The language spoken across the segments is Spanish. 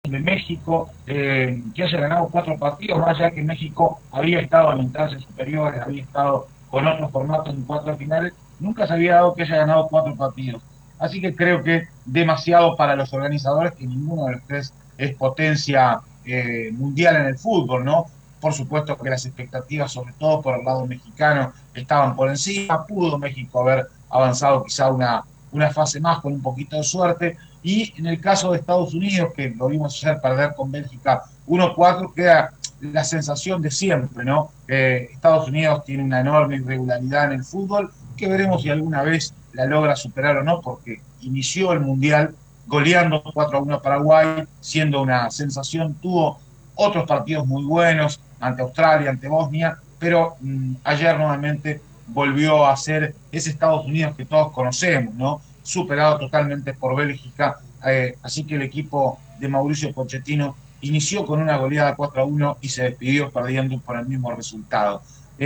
de México, que haya ganado 4 partidos, más allá que México había estado en instancias superiores, había estado con otros formatos en cuatro finales, nunca se había dado que haya ganado 4 partidos. Así que creo que demasiado para los organizadores, que ninguno de los tres es potencia mundial en el fútbol, ¿no? Por supuesto que las expectativas, sobre todo por el lado mexicano, estaban por encima. Pudo México haber avanzado quizá una fase más con un poquito de suerte. Y en el caso de Estados Unidos, que lo vimos ayer perder con Bélgica 1-4, queda la sensación de siempre, ¿no? Estados Unidos tiene una enorme irregularidad en el fútbol, que veremos si alguna vez la logra superar o no, porque inició el Mundial goleando 4-1 a Paraguay, siendo una sensación. Tuvo otros partidos muy buenos ante Australia, ante Bosnia, pero ayer nuevamente volvió a ser ese Estados Unidos que todos conocemos, ¿no? Superado totalmente por Bélgica, así que el equipo de Mauricio Pochettino inició con una goleada 4-1 y se despidió perdiendo por el mismo resultado.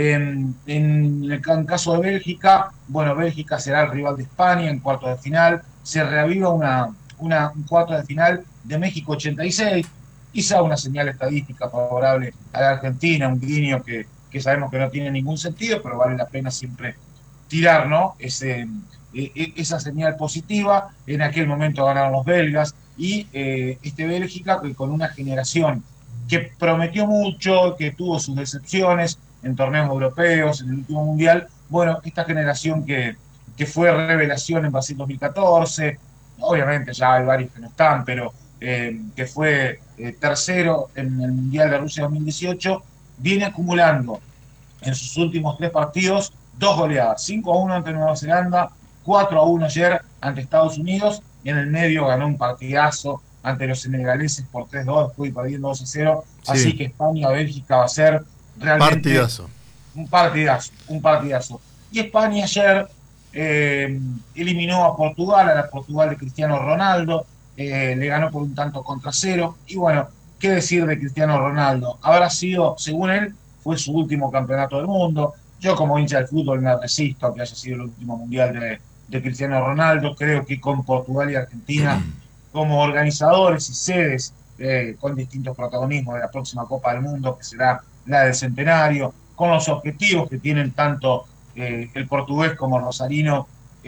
En el caso de Bélgica, bueno, Bélgica será el rival de España en cuartos de final, se reaviva un cuarto de final de México 86, quizá una señal estadística favorable a la Argentina, un guiño que sabemos que no tiene ningún sentido, pero vale la pena siempre tirar, ¿no? Esa señal positiva. En aquel momento ganaron los belgas y Bélgica que con una generación que prometió mucho, que tuvo sus decepciones en torneos europeos, en el último mundial. Bueno, esta generación que fue revelación en Brasil 2014, obviamente ya hay varios que no están, pero que fue tercero en el Mundial de Rusia 2018, viene acumulando en sus últimos 3 partidos 2 goleadas: 5-1 ante Nueva Zelanda, 4-1 ayer ante Estados Unidos, y en el medio ganó un partidazo ante los senegaleses por 3-2, después perdiendo 2-0. Sí, Así que España-Bélgica va a ser realmente partidazo. un partidazo, un partidazo. Y España ayer eliminó a Portugal, a la Portugal de Cristiano Ronaldo, le ganó por un tanto contra cero. Y bueno, ¿qué decir de Cristiano Ronaldo? Habrá sido, según él, fue su último campeonato del mundo. Yo, como hincha del fútbol, me resisto a que haya sido el último mundial de Cristiano Ronaldo. Creo que con Portugal y Argentina, como organizadores y sedes con distintos protagonismos de la próxima Copa del Mundo, que será la del centenario, con los objetivos que tienen tanto el portugués como el rosarino,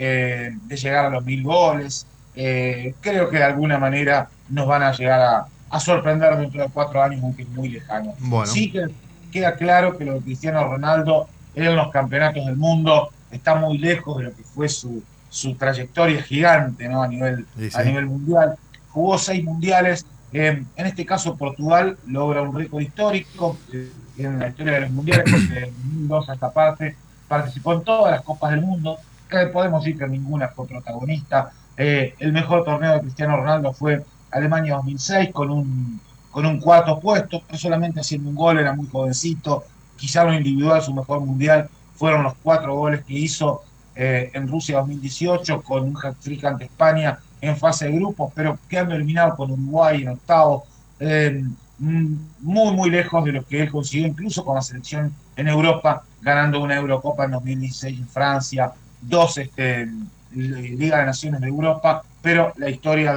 de llegar a los 1000 goles. Creo que de alguna manera nos van a llegar a sorprender dentro de 4 años, aunque es muy lejano. Bueno, Sí que queda claro que lo de Cristiano Ronaldo en los campeonatos del mundo está muy lejos de lo que fue su trayectoria gigante, ¿no? y A sí. nivel mundial. Jugó 6 mundiales. En este caso, Portugal logra un récord histórico en la historia de los mundiales, porque en 2002 a esta parte participó en todas las Copas del Mundo. Podemos decir que ninguna fue protagonista. El mejor torneo de Cristiano Ronaldo fue Alemania 2006 con un cuarto puesto, pero solamente haciendo un gol, era muy jovencito. Quizá lo individual, su mejor mundial, fueron los 4 goles que hizo en Rusia 2018 con un hat-trick ante España en fase de grupos, pero quedando eliminado con Uruguay en octavo. Eh, Muy, muy lejos de lo que él consiguió, incluso con la selección en Europa, ganando una Eurocopa en 2016 en Francia, dos Liga de Naciones de Europa, pero la historia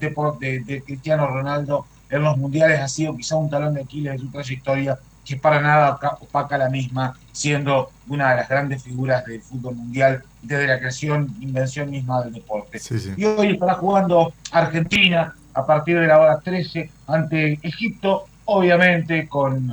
de Cristiano Ronaldo en los mundiales ha sido quizá un talón de Aquiles de su trayectoria, que para nada opaca la misma, siendo una de las grandes figuras del fútbol mundial desde la creación, invención misma del deporte. Sí, sí. Y hoy estará jugando Argentina a partir de la hora 13 ante Egipto, obviamente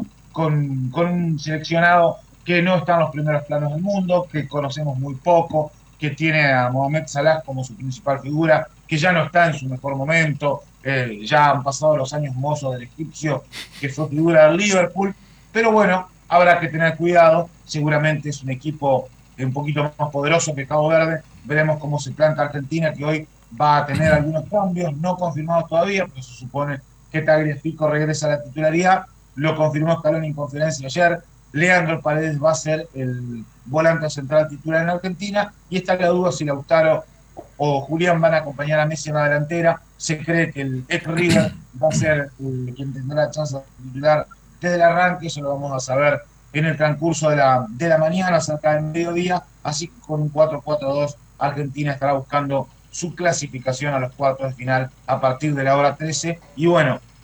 con un seleccionado que no está en los primeros planos del mundo, que conocemos muy poco, que tiene a Mohamed Salah como su principal figura, que ya no está en su mejor momento. Ya han pasado los años mozos del egipcio, que fue figura del Liverpool, pero bueno, habrá que tener cuidado. Seguramente es un equipo un poquito más poderoso que Cabo Verde. Veremos cómo se planta Argentina, que hoy va a tener algunos cambios no confirmados todavía, pero se supone que Tagliafico regresa a la titularidad. Lo confirmó Scaloni en conferencia ayer. Leandro Paredes va a ser el volante central titular en Argentina, y está la duda si Lautaro o Julián van a acompañar a Messi en la delantera. Se cree que el ex River va a ser quien tendrá la chance de titular desde el arranque. Eso lo vamos a saber en el transcurso de la mañana, cerca del mediodía. Así que con un 4-4-2, Argentina estará buscando su clasificación a los cuartos de final a partir de la hora 13. Y bueno,